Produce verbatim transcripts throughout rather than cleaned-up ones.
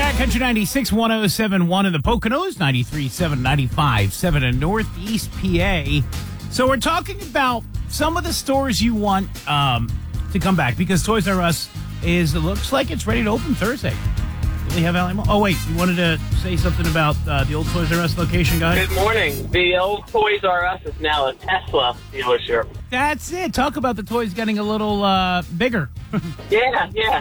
Cat Country ninety-six, one oh seven point one in the Poconos, ninety-three point seven, ninety-five point seven in Northeast P A. So we're talking about some of the stores you want um, to come back because Toys R Us is, it looks like it's ready to open Thursday. Lehigh Valley Mall. Oh, wait, you wanted to say something about uh, the old Toys R Us location, guys? Good morning. The old Toys R Us is now a Tesla dealership. That's it. Talk about the toys getting a little uh, bigger. Yeah, yeah.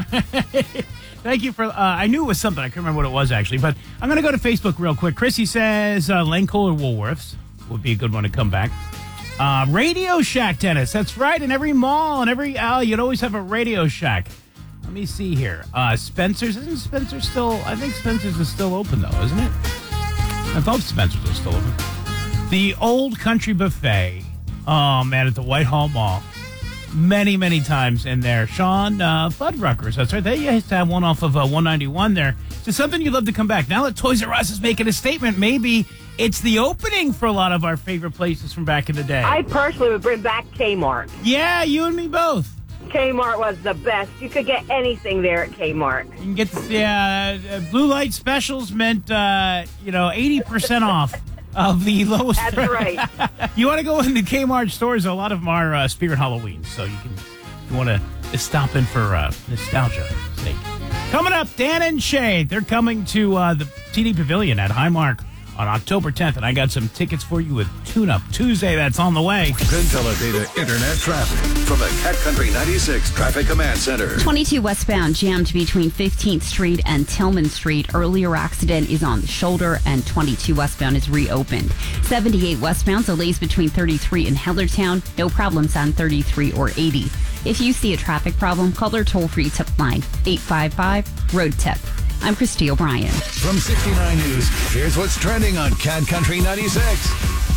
Thank you for, uh, I knew it was something. I couldn't remember what it was, actually. But I'm going to go to Facebook real quick. Chrissy says uh, Lane Kohler Woolworths would be a good one to come back. Uh, Radio Shack, Dennis. That's right. In every mall and every alley, you'd always have a Radio Shack. Let me see here. Uh, Spencer's. Isn't Spencer's still, I think Spencer's is still open, though, isn't it? I thought Spencer's was still open. The Old Country Buffet. Oh, man, at the Whitehall Mall. Many, many times in there. Sean uh, Fuddruckers, that's right. They used to have one off of uh, one ninety-one there. So something you'd love to come back. Now that Toys R Us is making a statement, maybe it's the opening for a lot of our favorite places from back in the day. I personally would bring back Kmart. Yeah, you and me both. Kmart was the best. You could get anything there at Kmart. You can get the yeah, uh, blue light specials meant, uh, you know, eighty percent off. Of the lowest. That's right. You want to go into Kmart stores? A lot of them are uh, Spirit Halloween, so you can if you want to stop in for uh, nostalgia's sake. Coming up, Dan and Shay, they're coming to uh, the T D Pavilion at Highmark on October tenth, and I got some tickets for you with Tune Up Tuesday. That's on the way. Data Internet traffic from the Cat Country ninety-six Traffic Command Center. twenty-two westbound jammed between fifteenth Street and Tillman Street. Earlier accident is on the shoulder, and twenty-two westbound is reopened. seventy-eight westbound delays between thirty-three and Hellertown. No problems on thirty-three or eighty. If you see a traffic problem, call their toll-free tip line, eight five five, road tip. I'm Christy O'Brien. From sixty-nine News, here's what's trending on Cat Country ninety-six.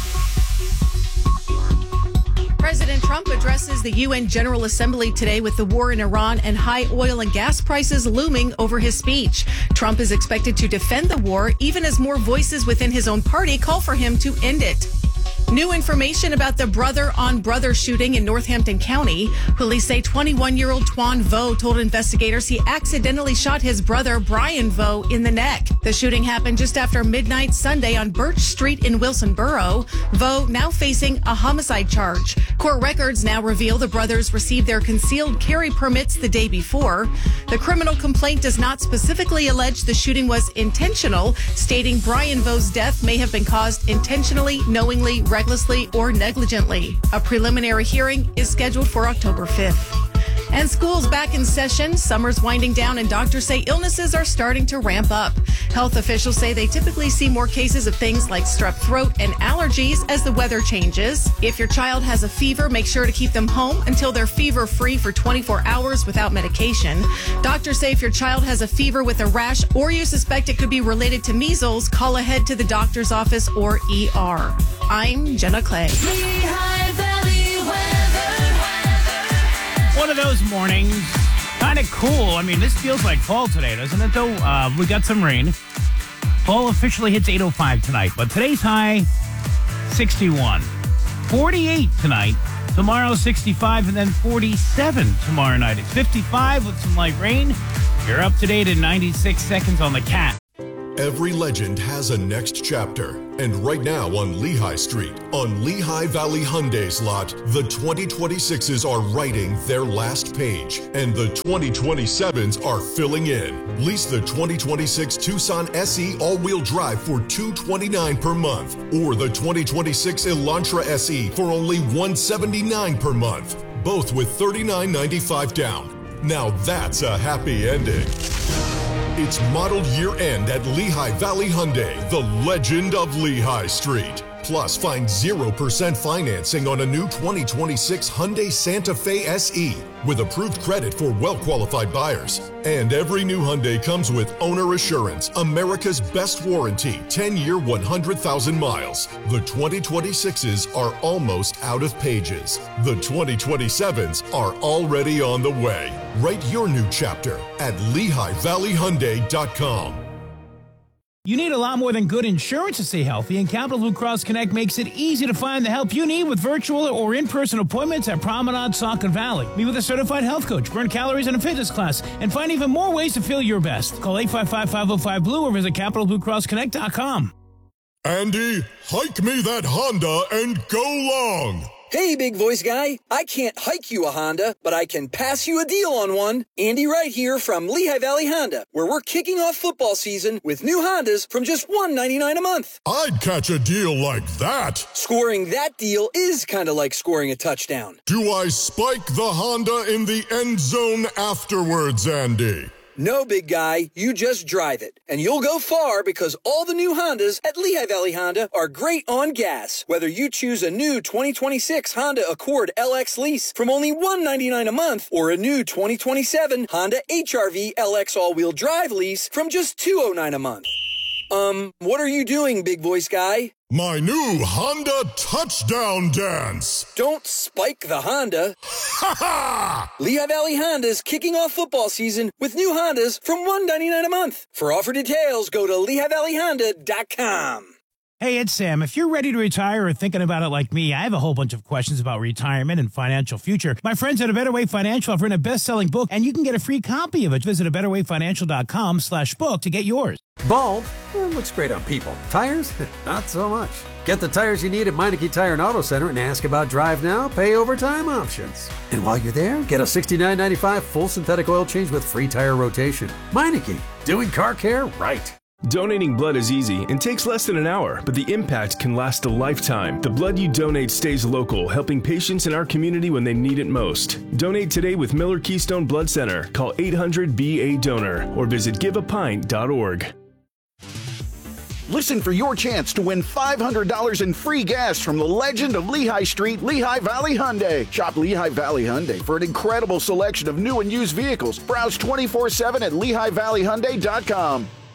President Trump addresses the U N General Assembly today with the war in Iran and high oil and gas prices looming over his speech. Trump is expected to defend the war, even as more voices within his own party call for him to end it. New information about the brother-on-brother shooting in Northampton County. Police say twenty-one-year-old Twan Vo told investigators he accidentally shot his brother, Brian Vo, in the neck. The shooting happened just after midnight Sunday on Birch Street in Wilsonboro. Vo now facing a homicide charge. Court records now reveal the brothers received their concealed carry permits the day before. The criminal complaint does not specifically allege the shooting was intentional, stating Brian Vo's death may have been caused intentionally, knowingly, recklessly, or negligently. A preliminary hearing is scheduled for October fifth. And school's back in session. Summer's winding down, and doctors say illnesses are starting to ramp up. Health officials say they typically see more cases of things like strep throat and allergies as the weather changes. If your child has a fever, make sure to keep them home until they're fever-free for twenty-four hours without medication. Doctors say if your child has a fever with a rash or you suspect it could be related to measles, call ahead to the doctor's office or E R. I'm Jenna Clay. Lehigh Valley weather. One of those mornings, kind of cool. I mean, this feels like fall today, doesn't it, though? Uh, we got some rain. Fall officially hits eight oh five tonight, but today's high, sixty-one. forty-eight tonight. Tomorrow, sixty-five, and then forty-seven tomorrow night. It's fifty-five with some light rain. You're up to date in ninety-six seconds on the Cat. Every legend has a next chapter. And right now on Lehigh Street, on Lehigh Valley Hyundai's lot, the twenty twenty-sixes are writing their last page, and the twenty twenty-sevens are filling in. Lease the twenty twenty-six Tucson S E all-wheel drive for two hundred twenty-nine dollars per month, or the twenty twenty-six Elantra S E for only one hundred seventy-nine dollars per month, both with thirty-nine ninety-five down. Now that's a happy ending. It's model year end at Lehigh Valley Hyundai, the legend of Lehigh Street. Plus, find zero percent financing on a new twenty twenty-six Hyundai Santa Fe S E with approved credit for well-qualified buyers. And every new Hyundai comes with owner assurance, America's best warranty, ten-year, one hundred thousand miles. The twenty twenty-sixes are almost out of pages. The twenty twenty-sevens are already on the way. Write your new chapter at Lehigh Valley Hyundai dot com. You need a lot more than good insurance to stay healthy, and Capital Blue Cross Connect makes it easy to find the help you need with virtual or in-person appointments at Promenade, Saucon Valley. Meet with a certified health coach, burn calories in a fitness class, and find even more ways to feel your best. Call eight five five, five oh five, blue or visit capital blue cross connect dot com. Andy, hike me that Honda and go long. Hey, big voice guy. I can't hike you a Honda, but I can pass you a deal on one. Andy Wright here from Lehigh Valley Honda, where we're kicking off football season with new Hondas from just one hundred ninety-nine dollars a month. I'd catch a deal like that. Scoring that deal is kind of like scoring a touchdown. Do I spike the Honda in the end zone afterwards, Andy? No, big guy, you just drive it. And you'll go far because all the new Hondas at Lehigh Valley Honda are great on gas. Whether you choose a new twenty twenty-six Honda Accord L X lease from only one hundred ninety-nine dollars a month or a new twenty twenty-seven Honda H R V L X all-wheel drive lease from just two hundred nine dollars a month. Um, what are you doing, big voice guy? My new Honda touchdown dance. Don't spike the Honda. Ha ha! Lehigh Valley Honda's kicking off football season with new Hondas from one hundred ninety-nine dollars a month. For offer details, go to lehigh valley honda dot com. Hey, it's Sam. If you're ready to retire or thinking about it like me, I have a whole bunch of questions about retirement and financial future. My friends at A Better Way Financial have written a best-selling book, and you can get a free copy of it. Visit a better way financial dot com slash book to get yours. Bald? Well, looks great on people. Tires? Not so much. Get the tires you need at Meineke Tire and Auto Center and ask about Drive Now, Pay Over Time options. And while you're there, get a sixty-nine ninety-five full synthetic oil change with free tire rotation. Meineke, doing car care right. Donating blood is easy and takes less than an hour, but the impact can last a lifetime. The blood you donate stays local, helping patients in our community when they need it most. Donate today with Miller Keystone Blood Center. Call eight hundred B A donor or visit give a pint dot org. Listen for your chance to win five hundred dollars in free gas from the legend of Lehigh Street, Lehigh Valley Hyundai. Shop Lehigh Valley Hyundai for an incredible selection of new and used vehicles. Browse twenty-four seven at lehigh valley hyundai dot com.